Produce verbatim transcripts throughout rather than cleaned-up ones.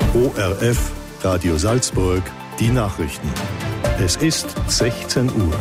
O R F, Radio Salzburg, die Nachrichten. Es ist sechzehn Uhr.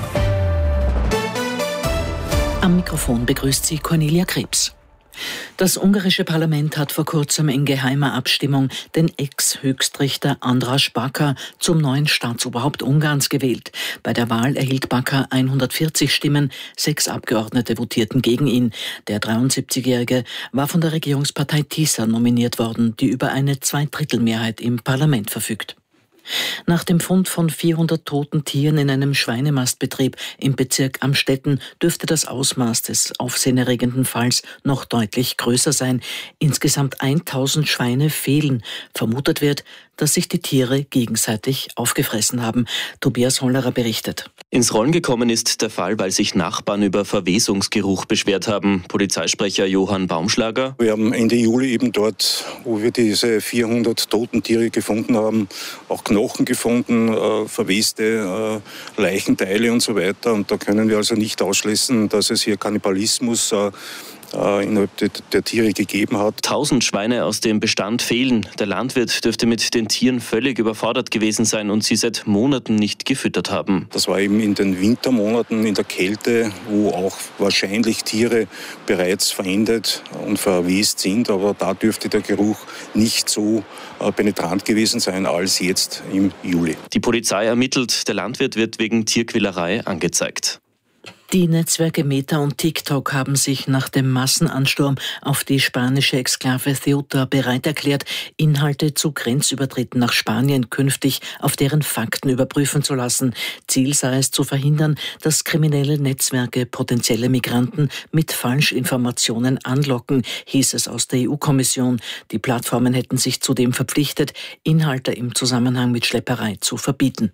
Am Mikrofon begrüßt sie Cornelia Krebs. Das ungarische Parlament hat vor kurzem in geheimer Abstimmung den Ex-Höchstrichter András Baka zum neuen Staatsoberhaupt Ungarns gewählt. Bei der Wahl erhielt Baka hundertvierzig Stimmen, sechs Abgeordnete votierten gegen ihn. Der dreiundsiebzigjährige war von der Regierungspartei TISA nominiert worden, die über eine Zweidrittelmehrheit im Parlament verfügt. Nach dem Fund von vierhundert toten Tieren in einem Schweinemastbetrieb im Bezirk Amstetten dürfte das Ausmaß des aufsehenerregenden Falls noch deutlich größer sein. Insgesamt tausend Schweine fehlen. Vermutet wird, dass sich die Tiere gegenseitig aufgefressen haben. Tobias Hollerer berichtet. Ins Rollen gekommen ist der Fall, weil sich Nachbarn über Verwesungsgeruch beschwert haben. Polizeisprecher Johann Baumschlager. Wir haben Ende Juli eben dort, wo wir diese vierhundert toten Tiere gefunden haben, auch Knochen gefunden, äh, verweste äh, Leichenteile und so weiter. Und da können wir also nicht ausschließen, dass es hier Kannibalismus äh, innerhalb der, der Tiere gegeben hat. Tausend Schweine aus dem Bestand fehlen. Der Landwirt dürfte mit den Tieren völlig überfordert gewesen sein und sie seit Monaten nicht gefüttert haben. Das war eben in den Wintermonaten in der Kälte, wo auch wahrscheinlich Tiere bereits verendet und verwest sind, aber da dürfte der Geruch nicht so äh, penetrant gewesen sein als jetzt im Juli. Die Polizei ermittelt, der Landwirt wird wegen Tierquälerei angezeigt. Die Netzwerke Meta und TikTok haben sich nach dem Massenansturm auf die spanische Exklave Ceuta bereit erklärt, Inhalte zu Grenzübertritten nach Spanien künftig auf deren Fakten überprüfen zu lassen. Ziel sei es zu verhindern, dass kriminelle Netzwerke potenzielle Migranten mit Falschinformationen anlocken, hieß es aus der E U-Kommission. Die Plattformen hätten sich zudem verpflichtet, Inhalte im Zusammenhang mit Schlepperei zu verbieten.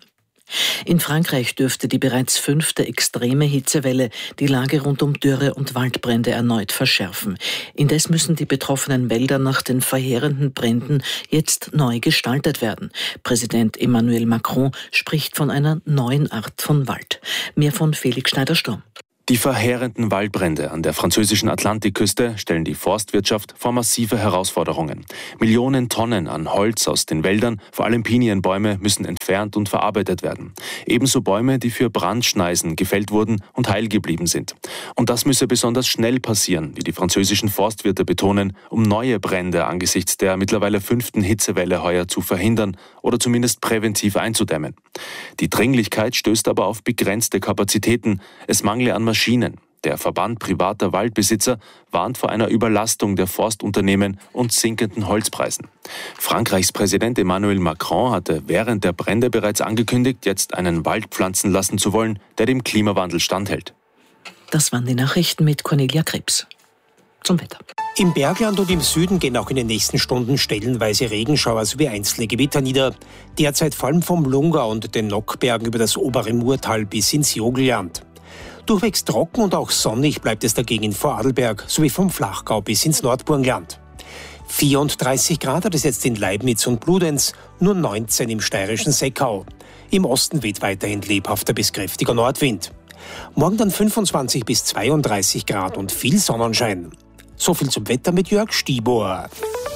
In Frankreich dürfte die bereits fünfte extreme Hitzewelle die Lage rund um Dürre und Waldbrände erneut verschärfen. Indes müssen die betroffenen Wälder nach den verheerenden Bränden jetzt neu gestaltet werden. Präsident Emmanuel Macron spricht von einer neuen Art von Wald. Mehr von Felix Schneider-Sturm. Die verheerenden Waldbrände an der französischen Atlantikküste stellen die Forstwirtschaft vor massive Herausforderungen. Millionen Tonnen an Holz aus den Wäldern, vor allem Pinienbäume, müssen entfernt und verarbeitet werden. Ebenso Bäume, die für Brandschneisen gefällt wurden und heil geblieben sind. Und das müsse besonders schnell passieren, wie die französischen Forstwirte betonen, um neue Brände angesichts der mittlerweile fünften Hitzewelle heuer zu verhindern oder zumindest präventiv einzudämmen. Die Dringlichkeit stößt aber auf begrenzte Kapazitäten. Es mangle an Maschinen. Der Verband privater Waldbesitzer warnt vor einer Überlastung der Forstunternehmen und sinkenden Holzpreisen. Frankreichs Präsident Emmanuel Macron hatte während der Brände bereits angekündigt, jetzt einen Wald pflanzen lassen zu wollen, der dem Klimawandel standhält. Das waren die Nachrichten mit Cornelia Krebs. Zum Wetter. Im Bergland und im Süden gehen auch in den nächsten Stunden stellenweise Regenschauer sowie einzelne Gewitter nieder. Derzeit vor allem vom Lungau und den Nockbergen über das obere Murtal bis ins Jogelland. Durchwegs trocken und auch sonnig bleibt es dagegen in Vorarlberg sowie vom Flachgau bis ins Nordburgenland. vierunddreißig Grad hat es jetzt in Leibnitz und Bludenz, nur neunzehn im steirischen Seckau. Im Osten weht weiterhin lebhafter bis kräftiger Nordwind. Morgen dann fünfundzwanzig bis zweiunddreißig Grad und viel Sonnenschein. So viel zum Wetter mit Jörg Stibor.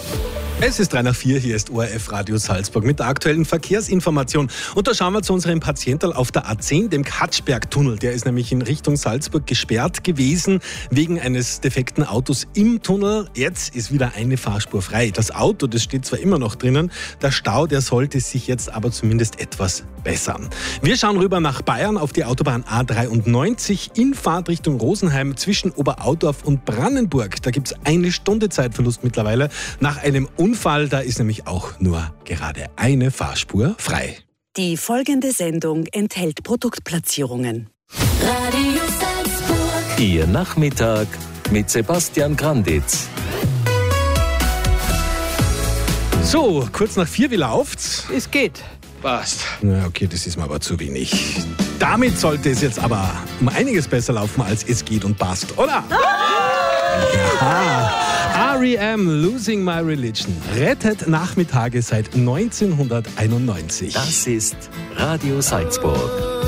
Es ist drei nach vier, hier ist O R F Radio Salzburg mit der aktuellen Verkehrsinformation. Und da schauen wir zu unserem Patiental auf der A zehn, dem Katschbergtunnel. Der ist nämlich in Richtung Salzburg gesperrt gewesen, wegen eines defekten Autos im Tunnel. Jetzt ist wieder eine Fahrspur frei. Das Auto, das steht zwar immer noch drinnen, der Stau, der sollte sich jetzt aber zumindest etwas bessern. Wir schauen rüber nach Bayern auf die Autobahn A dreiundneunzig in Fahrtrichtung Rosenheim zwischen Oberaudorf und Brandenburg. Da gibt es eine Stunde Zeitverlust mittlerweile nach einem Unfall. Da ist nämlich auch nur gerade eine Fahrspur frei. Die folgende Sendung enthält Produktplatzierungen. Radio Salzburg. Ihr Nachmittag mit Sebastian Granditz. So, kurz nach vier, wie läuft's? Es geht. Passt. Na, okay, das ist mir aber zu wenig. Damit sollte es jetzt aber um einiges besser laufen, als es geht und passt, oder? Ja. R E M, Losing My Religion, rettet Nachmittage seit neunzehnhunderteinundneunzig. Das ist Radio Salzburg.